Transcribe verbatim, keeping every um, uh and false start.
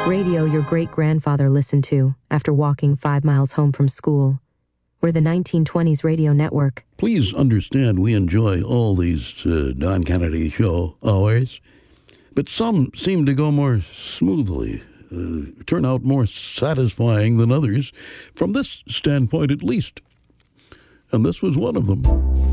Radio your great-grandfather listened to after walking five miles home from school. We're the nineteen twenties radio network. Please understand we enjoy all these uh, Don Kennedy show hours, but some seem to go more smoothly, uh, turn out more satisfying than others, from this standpoint at least. And this was one of them.